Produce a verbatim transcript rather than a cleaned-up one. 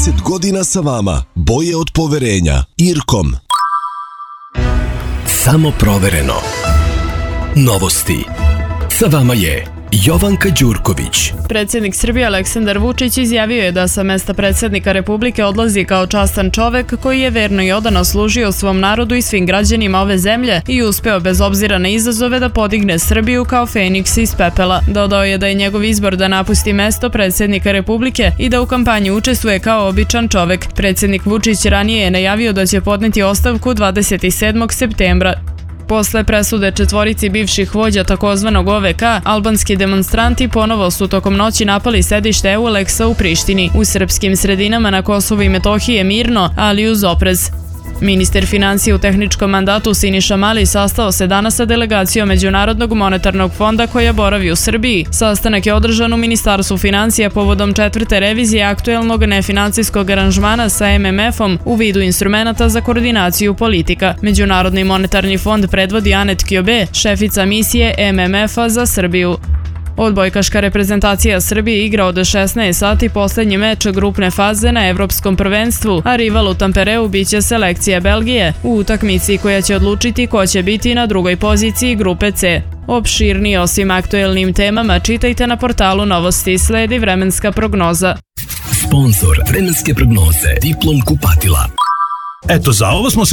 trideset godina sa vama. Boje od poverenja. Irkom. Samo provereno. Novosti. Sa vama je Jovanka Đurković. Predsjednik Srbije Aleksandar Vučić izjavio je da sa mesta predsjednika Republike odlazi kao častan čovek koji je verno i odano služio svom narodu i svim građanima ove zemlje i uspeo bez obzira na izazove da podigne Srbiju kao feniks iz pepela. Dodao je da je njegov izbor da napusti mesto predsjednika Republike i da u kampanji učestvuje kao običan čovek. Predsjednik Vučić ranije je najavio da će podneti ostavku dvadeset sedmog septembra. Posle presude četvorici bivših vođa takozvanog O V K, albanski demonstranti ponovo su tokom noći napali sedište Euleksa u Prištini. U srpskim sredinama na Kosovu i Metohiji je mirno, ali uz oprez. Ministar financija u tehničkom mandatu Siniša Mali sastao se danas sa delegacijom Međunarodnog monetarnog fonda koja boravi u Srbiji. Sastanak je održan u Ministarstvu financija povodom četvrte revizije aktuelnog nefinancijskog aranžmana sa M M F-om u vidu instrumenata za koordinaciju politika. Međunarodni monetarni fond predvodi Anet Kjobe, šefica misije M M F-a za Srbiju. Odbojkaška reprezentacija Srbije igra od šesnaest sati posljednji meč grupne faze na Evropskom prvenstvu, a rival u Tampereu biće selekcija Belgije u utakmici koja će odlučiti ko će biti na drugoj poziciji grupe C. Opširnije o svim aktuelnim temama čitajte na portalu Novosti. Sledi vremenska prognoza. Sponzor vremenske prognoze Diplom kupatila. Eto, za ovo smo se